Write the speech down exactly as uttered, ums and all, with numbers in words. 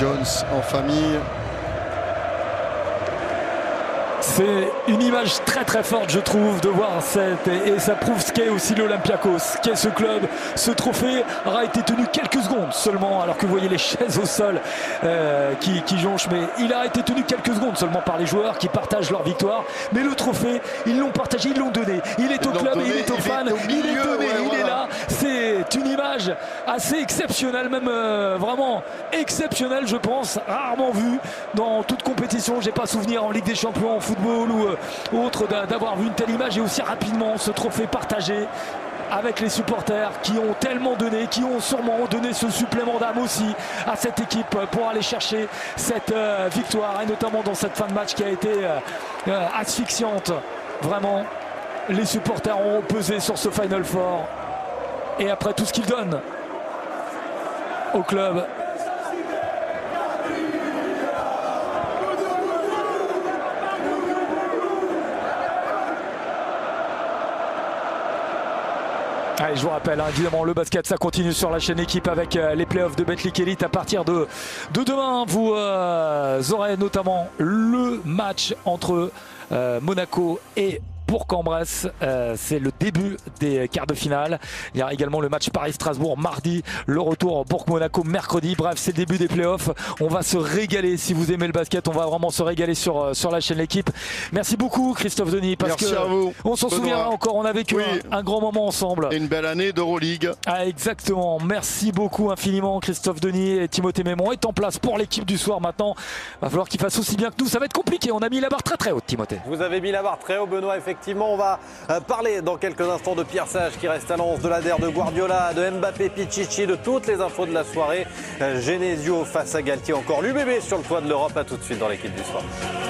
Jones en famille. C'est une image très très forte, je trouve, de voir cette, et ça prouve ce qu'est aussi l'Olympiakos, ce qu'est ce club. Ce trophée aura été tenu quelques secondes seulement, alors que vous voyez les chaises au sol euh, qui, qui jonchent, mais il a été tenu quelques secondes seulement par les joueurs qui partagent leur victoire. Mais le trophée, ils l'ont partagé, ils l'ont donné. Il est au club, donné, il est aux il fans, est il milieu, est donné, ouais, il voilà. est là. C'est une image assez exceptionnelle, même euh, vraiment exceptionnelle, je pense, rarement vue dans toute compétition. J'ai pas souvenir en Ligue des Champions, en football ou euh, autre d'avoir vu une telle image et aussi rapidement ce trophée partagé avec les supporters qui ont tellement donné, qui ont sûrement donné ce supplément d'âme aussi à cette équipe pour aller chercher cette euh, victoire, et notamment dans cette fin de match qui a été euh, euh, asphyxiante. Vraiment, les supporters ont pesé sur ce Final Four, et après tout ce qu'ils donnent au club. Allez, je vous rappelle, hein, évidemment, le basket, ça continue sur la chaîne Équipe avec euh, les playoffs de Betclic Elite. À partir de, de demain, vous euh, aurez notamment le match entre euh, Monaco et Bourg-en-Bresse. Euh, c'est le début des quarts de finale. Il y a également le match Paris-Strasbourg mardi, le retour Bourg-Monaco mercredi. Bref, c'est le début des playoffs. On va se régaler. Si vous aimez le basket, on va vraiment se régaler sur, sur la chaîne L'Équipe. Merci beaucoup, Christophe Denis, parce Merci que à vous. on s'en souviendra encore. On a vécu oui. un, un grand moment ensemble. Et une belle année d'Euroleague. Ah, exactement. Merci beaucoup infiniment, Christophe Denis. Et Timothée Mémon est en place pour l'équipe du soir maintenant. Va falloir qu'il fasse aussi bien que nous. Ça va être compliqué. On a mis la barre très très haute, Timothée. Vous avez mis la barre très haut, Benoît. Effectivement, on va parler dans quelques instants de Pierre Sage qui reste à l'annonce, de l'A D R, de Guardiola, de Mbappé, Pichichi, de toutes les infos de la soirée. Genesio face à Galtier, encore l'U B B sur le toit de l'Europe. À tout de suite dans l'équipe du soir.